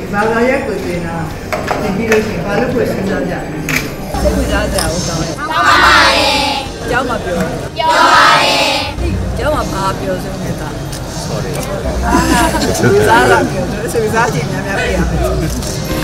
ဘာသာရပ်ကိုသင်တာသင်ပြီးလို့ရှိရင်ဘာလို့ကိုစဉ်းစားကြလဲစိတ်ဝင်စားကြအောင်ကောင်းတယ်ကောင်းပါရဲ့ကျောင်းမှာပြောပါရဲ့ကျောင်းမှာဘာပြောဆုံးနေတာ sorry စားလာပြောဆိုစားချင်များများပြရမယ်